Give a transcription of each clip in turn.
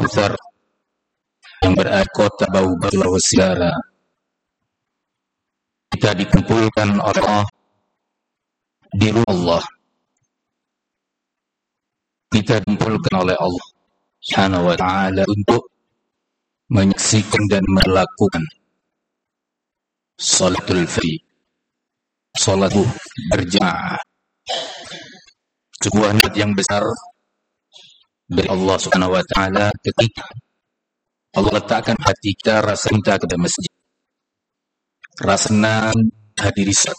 Kautsar yang berada kota Bau Sulawesi Utara. Kita dikumpulkan oleh Allah di rumah Allah. Kita dikumpulkan oleh Allah Subhanahu wa ta'ala untuk menyaksikan dan melakukan salatul fajr, salat berjamaah. Sebuah nikmat yang besar dari Allah Subhanahu wa ta'ala ketika Allah letakkan hati kita rasa cinta kepada masjid, rasa senang hadiri salat.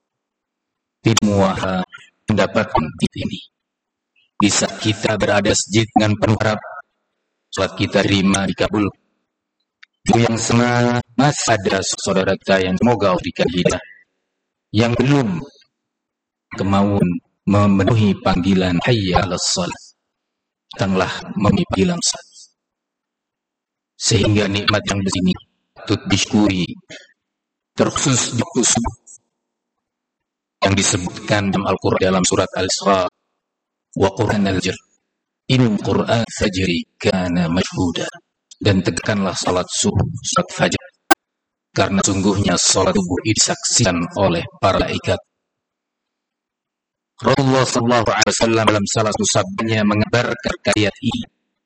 Semua mendapatkan ini. Di saat kita berada di masjid dengan penuh harap salat kita terima dikabul. Itu yang sama masih ada saudara kita yang semoga berikan hidayah yang belum kemauan memenuhi panggilan hayya 'alas shalah. Datanglah memenuhi panggilan salat. Sehingga nikmat yang begini patut disyukuri, terkhusus di subuh yang disebutkan dalam Al-Quran dalam surat Al-Isra, wa Qur'an al-fajr, in Qur'an fajri kana mashhuda, dan tegakkanlah salat subuh, salat fajar, karena sungguhnya salat subuh disaksikan oleh para malaikat. Rasulullah sallallahu alaihi wasallam dalam salah satu sabdanya mengabarkan ayat ini,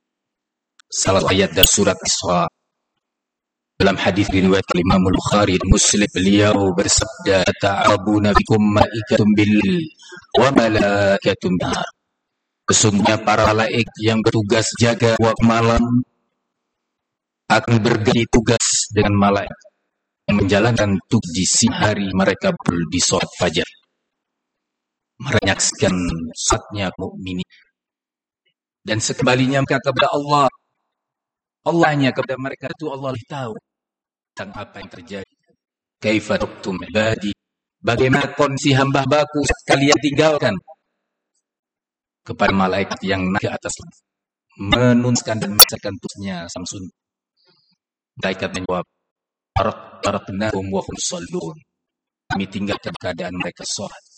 salah ayat dari surat Isra. Dalam hadis riwayat Imam Bukhari dan Muslim, beliau bersabda, ta'abuna bikum malaikatun bil wa malaikatun nahar. Sesungguhnya para malaikat yang bertugas jaga waktu malam akan berganti tugas dengan malaikat yang menjalankan tugas di siang hari. Mereka di salat fajar, menyaksikan salatnya mukminin, dan sekembalinya mereka kepada Allah. Allahnya kepada mereka itu Allah tahu tentang apa yang terjadi. Kaifa tuktum ibadi, bagaimana kondisi hamba-hambaku kalian tinggalkan. Kepada malaikat yang naik ke atas menunjukkan dan menjelaskan tugasnya Samsun. Malaikat menjawab, taraknakum wa hum shallun, kami tinggalkan keadaan mereka sholat.